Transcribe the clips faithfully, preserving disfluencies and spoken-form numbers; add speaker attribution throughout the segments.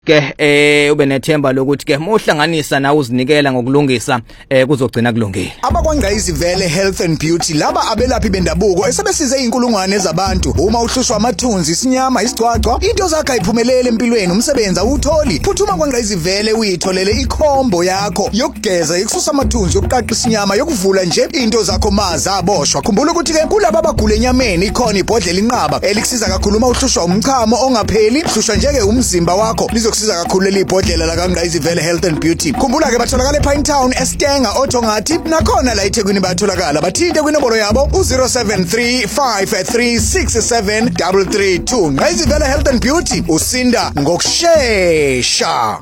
Speaker 1: ke eh ube nethemba lokuthi ke mohlanganisa na uzinikela ngokulungisa eh kuzogcina kulungile.
Speaker 2: Abakwangqayizi vele health and beauty laba abelaphi bendabuko esebesize inkulungwane zabantu uma uhlushwa amathunzi isinyama isicwaqwa into zakhe ayiphumelele empilweni umsebenzi awutholi phuthuma kwangqayizi vele uyitholele ikhombo yakho yokugeza ikususa amathunzi yokuqaqa isinyama yokuvula nje into zakho maza aboshwa khumbula ukuthi ke kulabo abagula enyameni ikhona ibhodlela inqaba elikusiza kakhulu uma uhlushwa umchamo ongapheli hlushwa njeke umzimba wakho kusiza kakhulu leli ibhodlela la kaNgqayizi Vele Health and Beauty. Khumbula ke batholakala ePine Town, eStenga, Othongathi nakhona la eThekwini bayatholakala. Bathinte kwinombolo yabo u zero seven three five three six seven three three two. Ngqayizi Vele Health and Beauty usinda ngokusheshsha.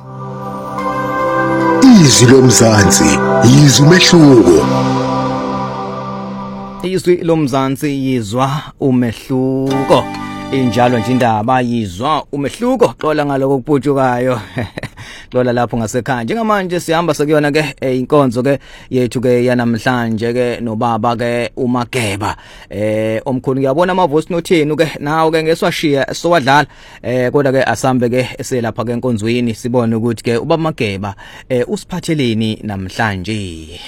Speaker 3: Izwi lomzansi, izwi umehluko.
Speaker 1: Izwi lomzansi yizwa umehluko. Injalo nje indaba yizwa umehluko xola ngaloko kuphutshukayo xola lapho ngasekhaya njengamanje sihamba sekuyona ke inkonzo ke yethu ke yanamhlanje ke nobaba ke uMageba eh omkhulu ngiyabona ama voice note yenu ke nawo ke ngeswashiya sowadlala eh kodwa ke asambe ke eselapha ke enkonzweni sibone ukuthi ke ubaba Mageba eh usiphatheleni namhlanje.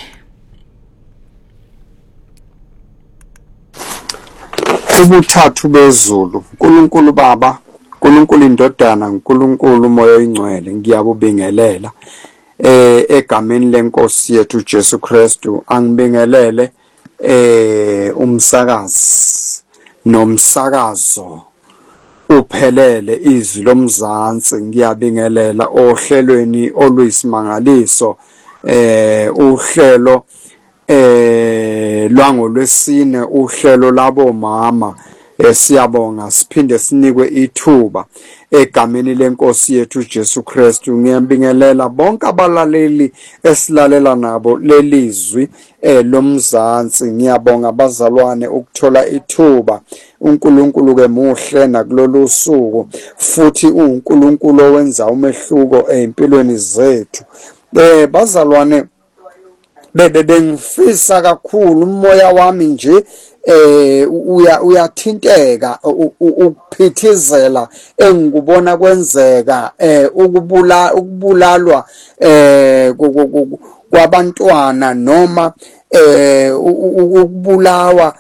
Speaker 4: Ubuthathu bezulu uNkulunkulu Baba uNkulunkulu Indodana uNkulunkulu Moya Oyingcwele ngiyakubingelela eh egameni lenkosi yethu Jesu Kristu angibingelele eh umsakazi nomsakazo uphelele izwi lomzansi ngiyabingelela ohlelweni oluyisimangaliso eh uhlelo eh lwango lwesine uhlelo labo mama siyabonga siphinde sinikwe ithuba egameni lenkosi yethu Jesu Kristu ngiyabingelela bonke abalaleli esilalela nabo lelizwi eh lomzansi ngiyabonga abazalwane ukuthola ithuba uNkulunkulu ke muhle nakulolu suku futhi uNkulunkulu owenza umehluko empilweni zethu eh bazalwane bebe bengifisa kakhulu umoya wami nje eh uya uyathinteka ukuphithizela engikubona kwenzeka eh ukubula ukubulalwa eh kwabantwana noma eh ukubulawa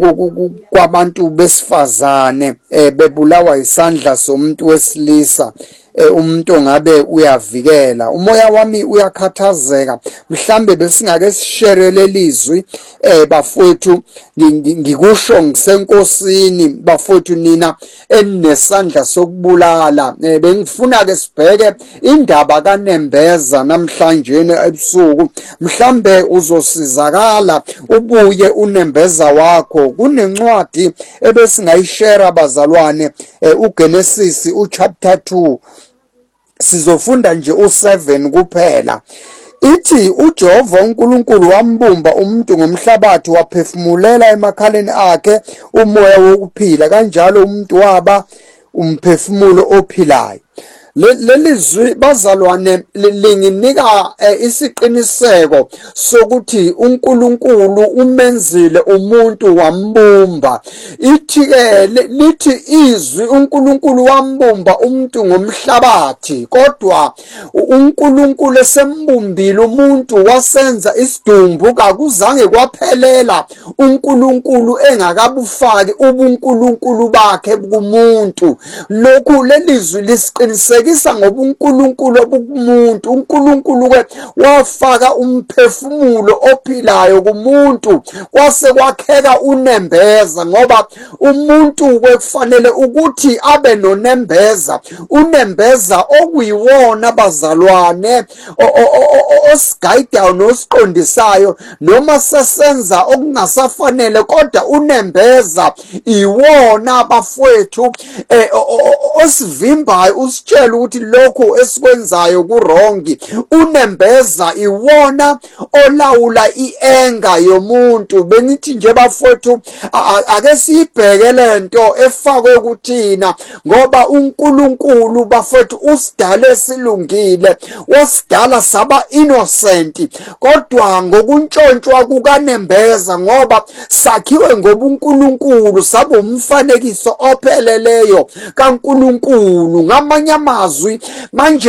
Speaker 4: kwabantu besifazane bebulawa isandla somuntu wesilisa umuntu ngabe uyavikela umoya wami uyakhathazeka mhlambe besingake sisherele lizwi eh bafowethu ngikusho ngisenkosini bafowethu nina enesandla sokubulala bengifuna ke sibheke indaba kaNembeza namhlanje ebusuku mhlambe uzosizakala ubuye uNembeza wakho kunencwadi ebesingayishare abazalwane uGenesis uchapter two sizofunda nje u seven kuphela ithi uJehova uNkulunkulu wambumba umuntu ngomhlabathi waphefumulela emakhaleni akhe umoya wokuphila kanjalo umuntu waba umphefumulo ophilayo lelizwi bazalwane linginika isiqiniseko sokuthi uNkulunkulu umenzile umuntu wambumba ithi ke lithi izwi uNkulunkulu wambumba umuntu ngomhlabathi kodwa uNkulunkulu esembumbile umuntu wasenza isidumbu kakuzange kwaphelela uNkulunkulu engakabufaki ubuNkulunkulu bakhe kumuntu lokhu lelizwi lisiqiniseka kisa ngoba uNkulunkulu obumuntu uNkulunkulu ke wafaka umphefumulo ophilayo kumuntu kwase kwakheka uNembeza ngoba umuntu kwekufanele ukuthi abe noNembeza uNembeza okuyiwona bazalwane osigayida nosiqondisayo noma sesenza okungasafanele kodwa uNembeza iwona abafowethu osivimbayo usitshela ukuthi lokho esikwenzayo kurongi uNembeza iwona olawula ienga yomuntu bengithi nje bafowethu ake sibheke lento efakwe kuthina ngoba uNkulunkulu bafowethu usidale silungile wasidala saba innocent kodwa ngokuntshontshwa kukaNembeza ngoba sakhiwe ngoba uNkulunkulu saba umfanekiso opheleleyo kaNkulunkulu ngamanye amazwi amazwi manje